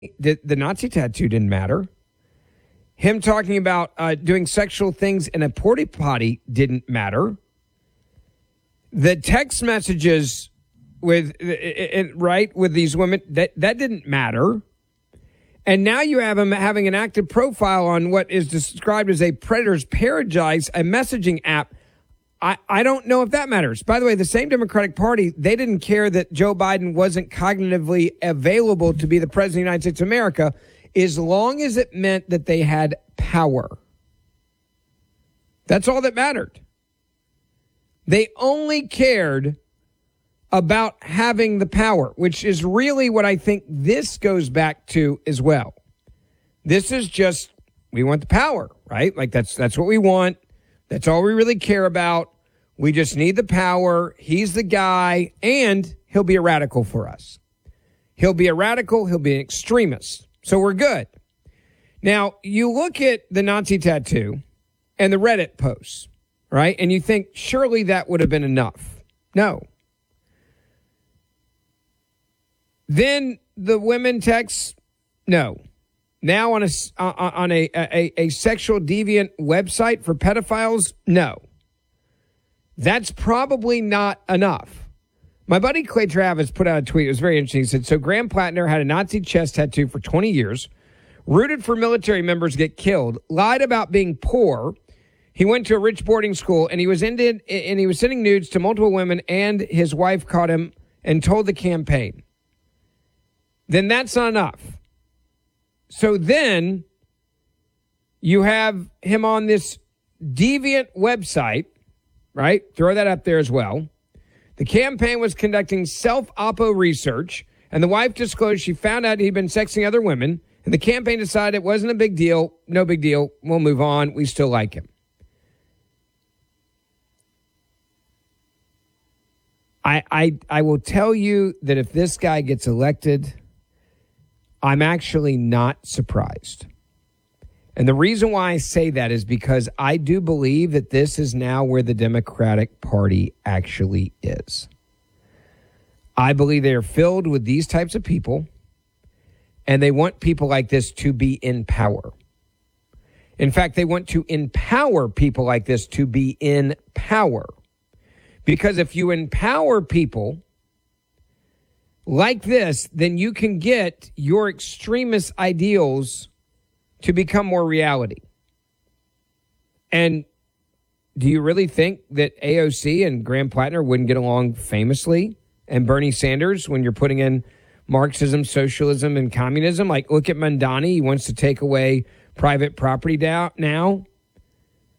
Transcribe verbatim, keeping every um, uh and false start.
the, the Nazi tattoo didn't matter. Him talking about uh, doing sexual things in a porta potty didn't matter. The text messages with it, right with these women, that that didn't matter. And now you have him having an active profile on what is described as a predator's paradise, a messaging app. I, I don't know if that matters. By the way, the same Democratic Party, they didn't care that Joe Biden wasn't cognitively available to be the president of the United States of America as long as it meant that they had power. That's all that mattered. They only cared about having the power, which is really what I think this goes back to as well. This is just, we want the power, right? Like that's that's what we want. That's all we really care about. We just need the power. He's the guy, and he'll be a radical for us. He'll be a radical. He'll be an extremist. So we're good. Now, you look at the Nazi tattoo and the Reddit posts, right? And you think, surely that would have been enough. No. Then the women text, no. Now on a, on a, a, a sexual deviant website for pedophiles, no. That's probably not enough. My buddy Clay Travis put out a tweet. It was very interesting. He said, so Graham Plattner had a Nazi chest tattoo for twenty years, rooted for military members to get killed, lied about being poor. He went to a rich boarding school, and he was ended, and he was sending nudes to multiple women, and his wife caught him and told the campaign. Then that's not enough. So then you have him on this deviant website, right? Throw that up there as well. The campaign was conducting self-oppo research, and the wife disclosed she found out he'd been sexting other women, and the campaign decided it wasn't a big deal. No big deal. We'll move on. We still like him. I, I, I will tell you that if this guy gets elected, I'm actually not surprised. And the reason why I say that is because I do believe that this is now where the Democratic Party actually is. I believe they are filled with these types of people, and they want people like this to be in power. In fact, they want to empower people like this to be in power. Because if you empower people like this, then you can get your extremist ideals to become more reality. And do you really think that A O C and Graham Plattner wouldn't get along famously? And Bernie Sanders, when you're putting in Marxism, socialism, and communism? Like, look at Mamdani. He wants to take away private property down now.